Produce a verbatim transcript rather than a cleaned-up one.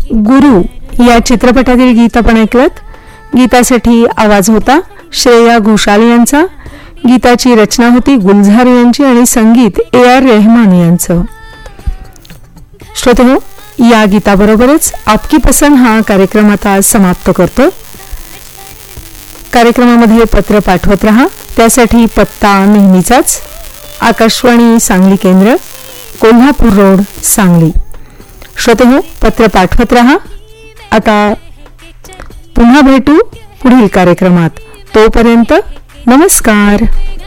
गुरु या चित्रपटातील गीत आपण ऐकलत. गीतासाठी आवाज होता श्रेया घोषाल यांचा. गीताची रचना होती गुलजार यांची आणि संगीत ए आर रेहमान यांचं. श्रोतेहो, या गीताबरोबरच आपकी पसंद हा कार्यक्रम आता समाप्त करतो. कार्यक्रमामध्ये पत्र पाठवत रहा. त्यासाठी पत्ता नेहमीचाच आकाशवाणी सांगली केंद्र, कोल्हापूर रोड, सांगली. श्रोतेहो, पत्र पाठवत रहा. आता पुन्हा भेटू पुढील कार्यक्रमात. तोपर्यंत नमस्कार.